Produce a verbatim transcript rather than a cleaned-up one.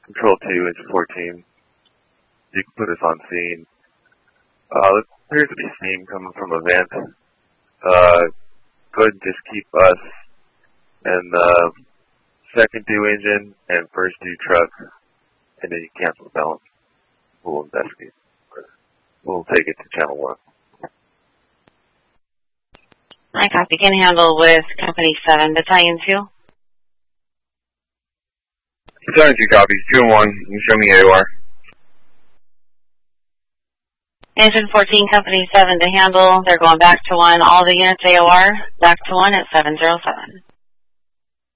Control two, engine fourteen. You can put us on scene. Uh, there appears to be steam coming from a vent. Uh, go ahead and just keep us and the second due engine and first due truck, and then you cancel the balance. We'll investigate. We'll take it to channel one. I copy. Can handle with Company seven, Battalion two. Battalion two copies, two and one. You can show me A O R. Engine fourteen, Company seven to handle. They're going back to one. All the units A O R, back to one at seven zero seven.